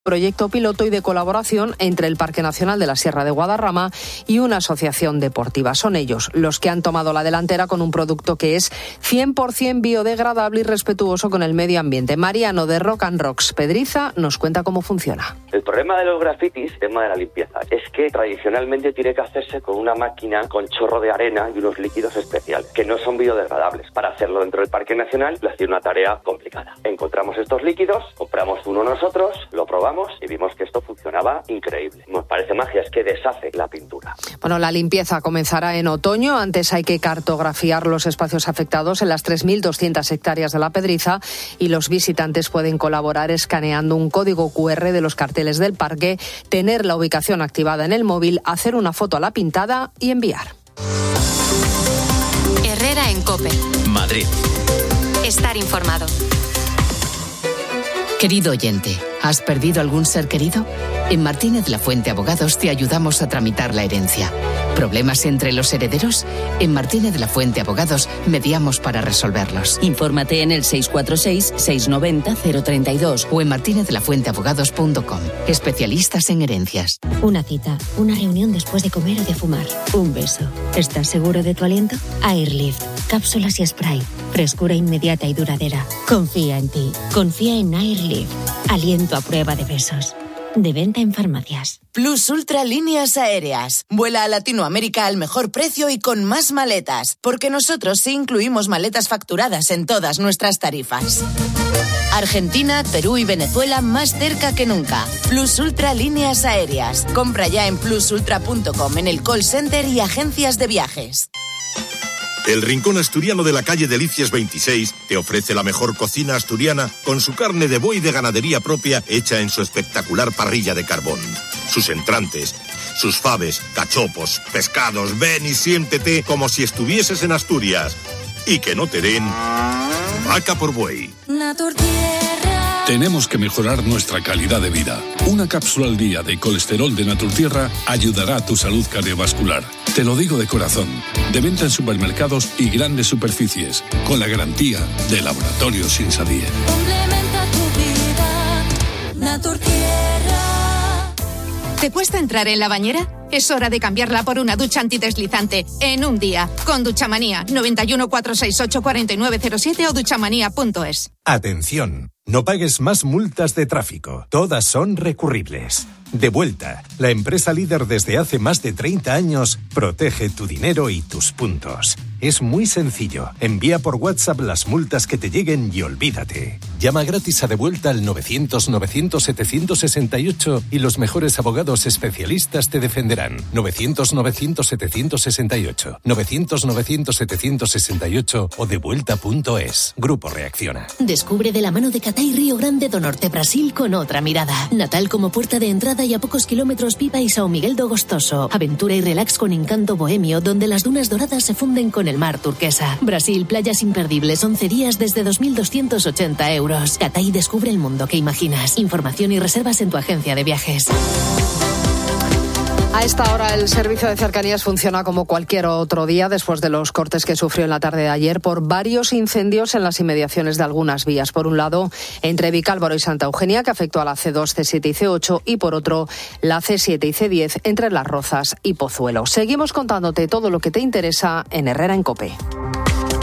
proyecto piloto y de colaboración entre el Parque Nacional de la Sierra de Guadarrama y una asociación deportiva. Son ellos los que han tomado la delantera con un producto que es 100% biodegradable y respetuoso con el medio ambiente. Mariano de Rock and Rocks Pedriza nos cuenta cómo funciona. El problema de los grafitis, el tema de la limpieza, es que tradicionalmente tiene que hacerse con una máquina con chorro de arena y unos líquidos especiales que no son biodegradables. Para hacerlo dentro del Parque Nacional ha sido una tarea complicada. Encontramos estos líquidos, compramos uno nosotros, lo probamos y vimos que esto funcionaba increíble. Nos parece magia, es que deshace la pintura. Bueno, la limpieza comenzará en otoño. Antes hay que cartografiar los espacios afectados en las 3.200 hectáreas de la Pedriza y los visitantes pueden colaborar escaneando un código QR de los carteles del parque, tener la ubicación activada en el móvil, hacer una foto a la pintada y enviar. Herrera en COPE. Madrid. Estar informado. Querido oyente, ¿has perdido algún ser querido? En Martínez La Fuente Abogados te ayudamos a tramitar la herencia. ¿Problemas entre los herederos? En Martínez La Fuente Abogados mediamos para resolverlos. Infórmate en el 646-690-032 o en martinezlafuenteabogados.com. Especialistas en herencias. Una cita, una reunión después de comer o de fumar, un beso. ¿Estás seguro de tu aliento? Airlift, cápsulas y spray. Frescura inmediata y duradera. Confía en ti. Confía en Airlift. Aliento a prueba de besos. De venta en farmacias. Plus Ultra Líneas Aéreas. Vuela a Latinoamérica al mejor precio y con más maletas. Porque nosotros sí incluimos maletas facturadas en todas nuestras tarifas. Argentina, Perú y Venezuela más cerca que nunca. Plus Ultra Líneas Aéreas. Compra ya en plusultra.com, en el call center y agencias de viajes. El Rincón Asturiano de la calle Delicias 26 te ofrece la mejor cocina asturiana con su carne de buey de ganadería propia hecha en su espectacular parrilla de carbón. Sus entrantes, sus faves, cachopos, pescados, ven y siéntete como si estuvieses en Asturias. Y que no te den vaca por buey. Tenemos que mejorar nuestra calidad de vida. Una cápsula al día de colesterol de Naturtierra ayudará a tu salud cardiovascular. Te lo digo de corazón. De venta en supermercados y grandes superficies, con la garantía de Laboratorios Insadie. Complementa tu vida, Naturtierra. ¿Te cuesta entrar en la bañera? Es hora de cambiarla por una ducha antideslizante en un día. Con Duchamanía, 91 468 4907 o duchamanía.es. Atención, no pagues más multas de tráfico. Todas son recurribles. Devuelta, la empresa líder desde hace más de 30 años, protege tu dinero y tus puntos. Es muy sencillo. Envía por WhatsApp las multas que te lleguen y olvídate. Llama gratis a Devuelta al 900-900-768 y los mejores abogados especialistas te defenderán. 900-900-768. 900-900-768 o devuelta.es. Grupo Reacciona. Descubre de la mano de Catay Río Grande do Norte, Brasil, con otra mirada. Natal como puerta de entrada y a pocos kilómetros Pipa y São Miguel do Gostoso. Aventura y relax con encanto bohemio, donde las dunas doradas se funden con el mar turquesa. Brasil, playas imperdibles, 11 días desde 2.280 euros. Catay, descubre el mundo que imaginas. Información y reservas en tu agencia de viajes. A esta hora el servicio de cercanías funciona como cualquier otro día después de los cortes que sufrió en la tarde de ayer por varios incendios en las inmediaciones de algunas vías. Por un lado, entre Vicálvaro y Santa Eugenia, que afectó a la C2, C7 y C8, y por otro, la C7 y C10 entre Las Rozas y Pozuelo. Seguimos contándote todo lo que te interesa en Herrera en COPE.